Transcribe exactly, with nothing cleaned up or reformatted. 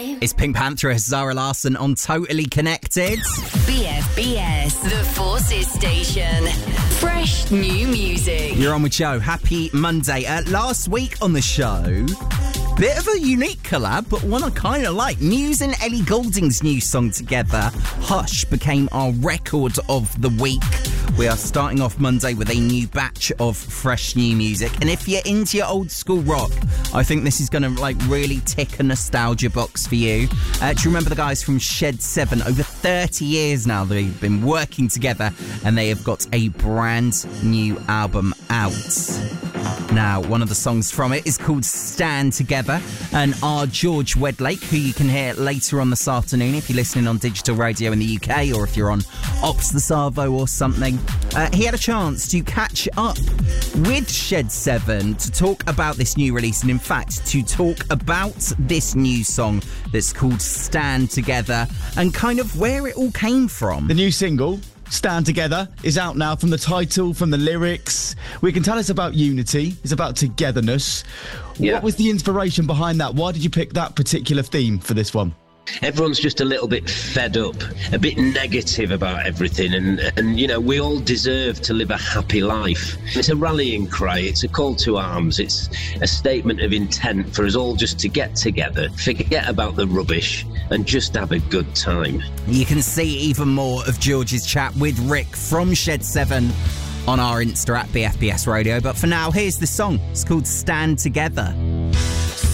time. It's Pink Pantheress, Zara Larsson on Totally Connected. B F B S, the Forces Station. Fresh new music. You're on with Joe. Happy Monday. Uh, last week on the show, bit of a unique collab, but one I kind of like. Muse and Ellie Goulding's new song together, Hush, became our record of the week. We are starting off Monday with a new batch of fresh new music. And if you're into your old school rock, I think this is going to like really tick a nostalgia box for you. Uh, do you remember the guys from Shed seven? Over thirty years now they've been working together and they have got a brand new album out. Now, one of the songs from it is called Stand Together, and our George Wedlake, who you can hear later on this afternoon if you're listening on digital radio in the U K or if you're on Ops the Savo or something, uh, he had a chance to catch up with Shed seven to talk about this new release, and in fact to talk about this new song that's called Stand Together and kind of where it all came from. The new single, Stand Together, is out now. From the title, from the lyrics, we can tell it's about unity, it's about togetherness. Yeah. What was the inspiration behind that? Why did you pick that particular theme for this one? Everyone's just a little bit fed up, a bit negative about everything, and, and you know, we all deserve to live a happy life. It's a rallying cry, it's a call to arms, it's a statement of intent for us all just to get together, forget about the rubbish, and just have a good time. You can see even more of George's chat with Rick from Shed seven on our Insta at B F B S Radio, but for now, here's the song. It's called Stand Together.